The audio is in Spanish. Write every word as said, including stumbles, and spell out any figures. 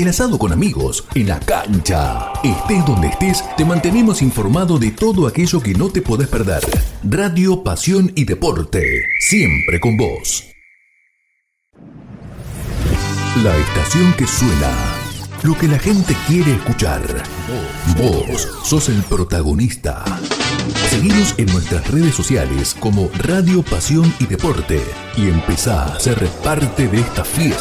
el asado con amigos, en la cancha. Estés donde estés, te mantenemos informado de todo aquello que no te podés perder. Radio, pasión y deporte, siempre con vos. La estación que suena, lo que la gente quiere escuchar. Vos sos el protagonista. Seguinos en nuestras redes sociales como Radio, Pasión y Deporte y empezá a ser parte de esta fiesta.